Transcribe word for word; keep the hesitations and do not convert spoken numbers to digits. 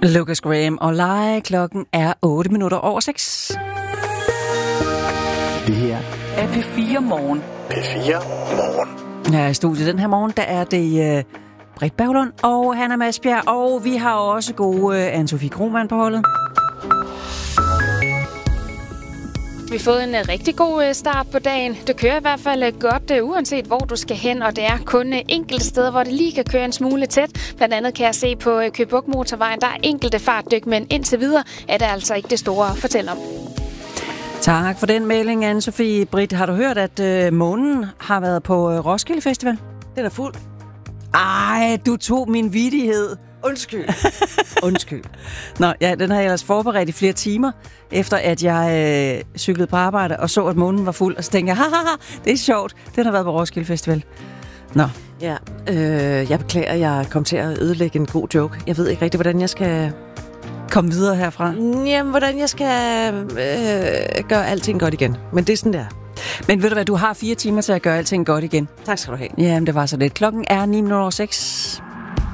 Lucas Graham og Lie. Klokken er otte minutter over seks. Det her er P fire Morgen. P fire Morgen. Her i studiet den her morgen, der er det uh, Britt Berglund og Hanna Masbjerg, og vi har også gode uh, Anne-Sophie Krohmann på holdet. Vi har fået en uh, rigtig god uh, start på dagen. Det kører i hvert fald uh, godt, uh, uanset hvor du skal hen, og det er kun uh, enkelte steder, hvor det lige kan køre en smule tæt. Blandt andet kan jeg se på uh, Køge Bugt Motorvejen, der er enkelte fartdyk, men indtil videre er det altså ikke det store at fortælle om. Tak for den melding, Anne-Sophie. Britt, har du hørt, at øh, månen har været på øh, Roskilde Festival? Den er fuld. Ej, du tog min vittighed. Undskyld. Undskyld. Nå, ja, den har jeg ellers forberedt i flere timer, efter at jeg øh, cyklede på arbejde og så, at månen var fuld. Og så tænkte jeg, haha, det er sjovt. Den har været på Roskilde Festival. Nå. Ja, øh, jeg beklager, jeg kom til at ødelægge en god joke. Jeg ved ikke rigtig, hvordan jeg skal... Kom videre herfra. Jamen, hvordan jeg skal øh, gøre alting godt igen. Men det er sådan der. Men ved du hvad, du har fire timer til at gøre alting godt igen. Tak skal du have. Jamen, det var så lidt. Klokken er ni minutter over seks.